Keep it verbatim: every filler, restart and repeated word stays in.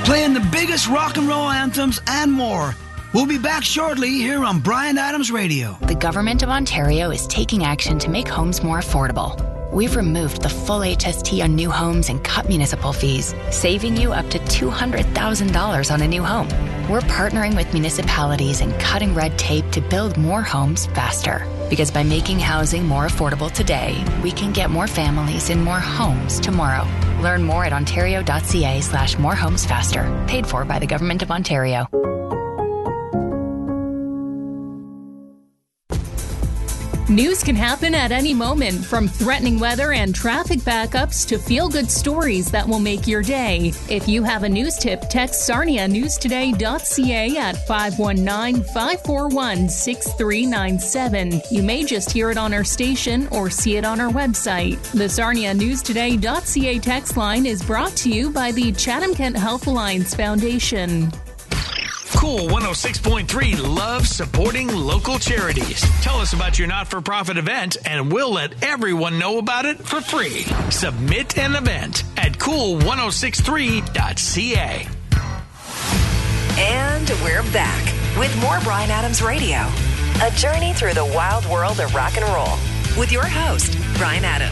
playing the biggest rock and roll anthems and more. We'll be back shortly here on Bryan Adams Radio. The Government of Ontario is taking action to make homes more affordable. We've removed the full H S T on new homes and cut municipal fees, saving you up to two hundred thousand dollars on a new home. We're partnering with municipalities and cutting red tape to build more homes faster. Because by making housing more affordable today, we can get more families in more homes tomorrow. Learn more at ontario.ca slash more homes faster. Paid for by the Government of Ontario. News can happen at any moment, from threatening weather and traffic backups to feel-good stories that will make your day. If you have a news tip, text sarnia news today dot c a at five one nine, five four one, six three nine seven. You may just hear it on our station or see it on our website. The sarnia news today dot c a text line is brought to you by the Chatham-Kent Health Alliance Foundation. Cool one oh six point three loves supporting local charities. Tell us about your not-for-profit event, and we'll let everyone know about it for free. Submit an event at cool ten sixty-three dot c a. And we're back with more Bryan Adams Radio. A journey through the wild world of rock and roll with your host, Bryan Adams.